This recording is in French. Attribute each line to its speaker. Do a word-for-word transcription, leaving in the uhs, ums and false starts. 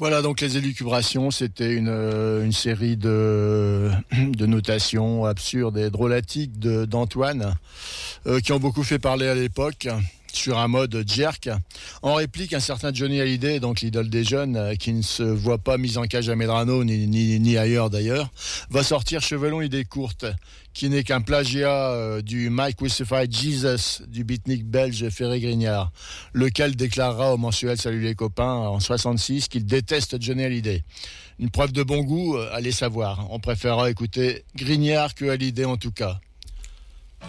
Speaker 1: Voilà, donc les élucubrations, c'était une, euh, une série de, de notations absurdes et drôlatiques de, d'Antoine, euh, qui ont beaucoup fait parler à l'époque, sur un mode jerk. En réplique, un certain Johnny Hallyday, donc l'idole des jeunes, euh, qui ne se voit pas mis en cage à Medrano, ni, ni, ni ailleurs d'ailleurs, va sortir Cheveux longs, idées courtes, qui n'est qu'un plagiat euh, du Mike Crucified Jesus du beatnik belge Ferré Grignard, lequel déclarera au mensuel Salut les copains en soixante-six qu'il déteste Johnny Hallyday. Une preuve de bon goût, euh, allez savoir. On préférera écouter Grignard que Hallyday en tout cas.